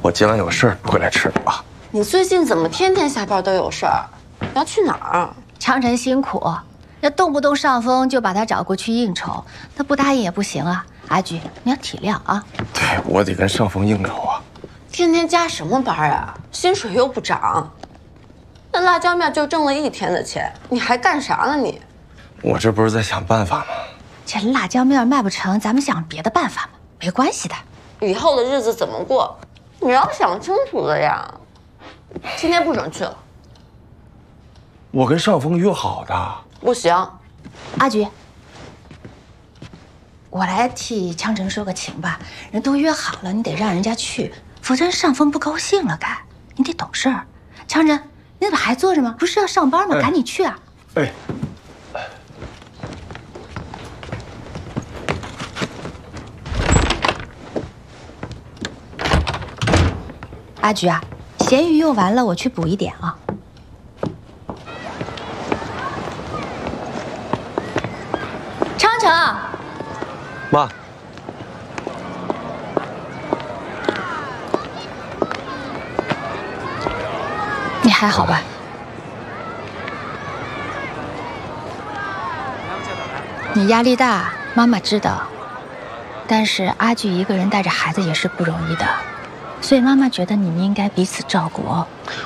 我今晚有事儿回来吃啊。 你最近怎么天天下班都有事儿？要去哪儿？ 长晨辛苦，那动不动上峰就把他找过去应酬，他不答应也不行啊。阿菊，你要体谅啊。 对，我得跟上峰应酬啊。 天天加什么班啊？薪水又不涨，那辣椒面就挣了1天的钱，你还干啥呢你？ 我这不是在想办法吗？ 这辣椒面卖不成，咱们想别的办法嘛，没关系的。 以后的日子怎么过，你要想清楚的呀。今天不准去了。 我跟上峰约好的。 不行。 阿菊，我来替昌晨说个情吧，人都约好了，你得让人家去，否则上峰不高兴了该，你得懂事儿。昌晨，你怎么还坐着吗？不是要上班吗？赶紧去啊！ 哎。 阿菊啊，咸鱼用完了，我去补一点啊。昌晨， 妈， 你还好吧？你压力大，妈妈知道。但是阿菊一个人带着孩子也是不容易的，所以妈妈觉得你们应该彼此照顾哦。